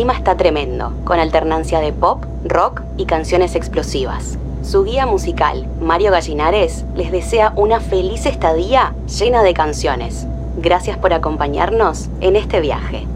clima está tremendo, con alternancia de pop, rock y canciones explosivas. Su guía musical, Mario Gallinares, les desea una feliz estadía llena de canciones. Gracias por acompañarnos en este viaje.